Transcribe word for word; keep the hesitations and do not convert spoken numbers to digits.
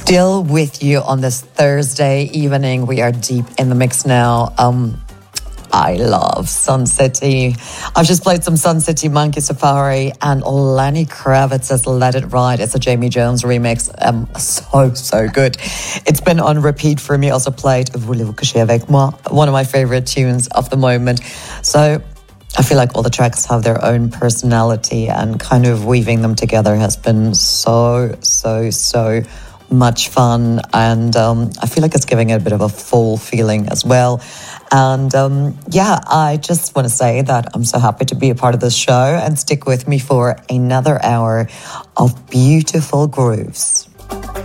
Still with you on this Thursday evening. We are deep in the mix now. Um, I love Sun City. I've just played some Sun City Monkey Safari and Lenny Kravitz's Let It Ride. It's a Jamie Jones remix. Um, so, so good. It's been on repeat for me. Also played Voulez-vous coucher avec moi, one of my favorite tunes of the moment. So I feel like all the tracks have their own personality, and kind of weaving them together has been so, so, so much fun. And um, I feel like it's giving it a bit of a full feeling as well. And um, yeah, I just want to say that I'm so happy to be a part of this show, and stick with me for another hour of beautiful grooves.